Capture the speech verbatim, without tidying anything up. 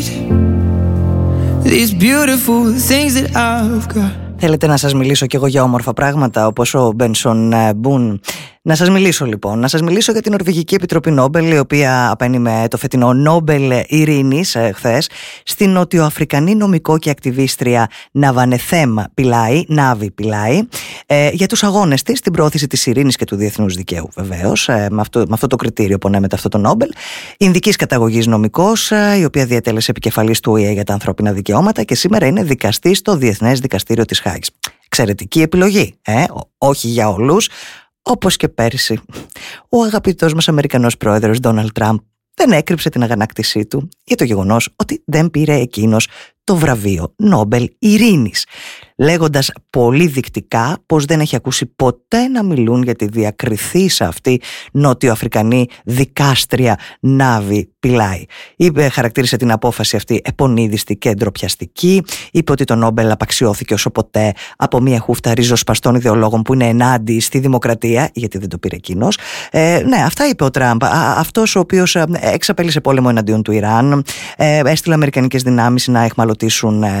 These beautiful things that I've got. Θέλετε να σας μιλήσω κι εγώ για όμορφα πράγματα όπως ο Μπένσον Μπουν? Να σας μιλήσω λοιπόν, να σας μιλήσω για την Νορβηγική Επιτροπή Νόμπελ, η οποία απένιμε το φετινό Νόμπελ Ειρήνης ε, χθες, στην νοτιοαφρικανή νομικό και ακτιβίστρια Ναβανεθέμ Πιλάι, Νάβη Πιλάι, ε, για τους αγώνες της στην προώθηση της ειρήνης και του διεθνούς δικαίου, βεβαίως, ε, με, αυτό, με αυτό το κριτήριο πονέμεται αυτό το Νόμπελ. Ινδικής καταγωγής νομικός, ε, η οποία διατέλεσε επικεφαλής του Ο Η Ε για τα ανθρώπινα δικαιώματα και σήμερα είναι δικαστής στο Διεθνές Δικαστήριο της Χάγης. Εξαιρετική επιλογή, ε, όχι για όλους. Όπως και πέρσι, ο αγαπητός μας Αμερικανός πρόεδρος Ντόναλντ Τραμπ δεν έκρυψε την αγανάκτησή του για το γεγονός ότι δεν πήρε εκείνος το βραβείο Νόμπελ Ειρήνης, λέγοντας πολύ δεικτικά πως δεν έχει ακούσει ποτέ να μιλούν για τη διακριθήσα αυτή νότιο-αφρικανή δικάστρια Νάβη Πιλάι. Είπε, χαρακτήρισε την απόφαση αυτή επονίδιστη και ντροπιαστική. Είπε ότι το Νόμπελ απαξιώθηκε όσο ποτέ από μια χούφτα ριζοσπαστών ιδεολόγων που είναι ενάντια στη δημοκρατία, γιατί δεν το πήρε εκείνος. Ε, ναι, αυτά είπε ο Τραμπ. Αυτός ο οποίος εξαπέλυσε πόλεμο εναντίον του Ιράν, ε, έστειλε αμερικανικές δυνάμεις να εχμαλωτήσουν